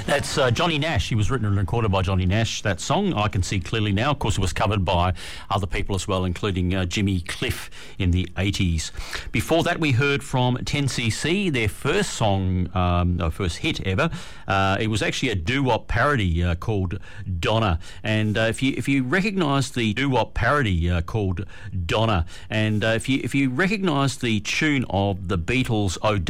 That's Johnny Nash. He was written and recorded by Johnny Nash, that song, I Can See Clearly Now. Of course, it was covered by other people as well, including Jimmy Cliff in the 80s. Before that, we heard from 10cc, their first song, first hit ever. It was actually a doo-wop parody called Donna. And if you recognise the doo-wop parody called Donna, and if you recognise the tune of the Beatles' Oh